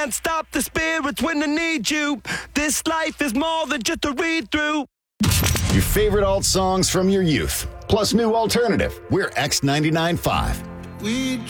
And stop the spirits when they need you. This life is more than just a read-through. Your favorite alt songs from your youth, plus new alternative. We're X99.5.